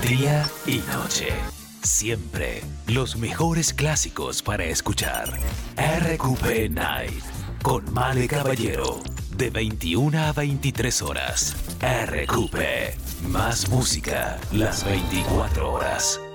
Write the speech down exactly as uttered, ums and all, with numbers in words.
Día y noche. Siempre los mejores clásicos para escuchar. R Q P Night con Male Caballero. De veintiuna a veintitrés horas. R Q P. Más música las veinticuatro horas.